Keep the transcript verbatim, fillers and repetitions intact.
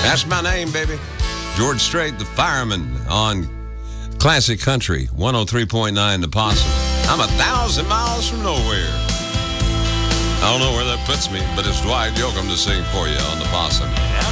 That's my name, baby. George Strait, the fireman on Classic Country, one oh three point nine The Possum. I'm a thousand miles from nowhere. I don't know where that puts me, but it's Dwight Yoakam to sing for you on The Possum.